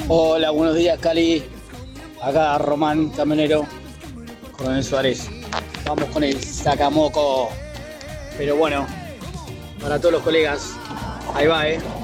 Hola, buenos días, Cali. Acá Román, camionero, Coronel Suárez. Vamos con el sacamoco. Pero bueno, para todos los colegas, ahí va,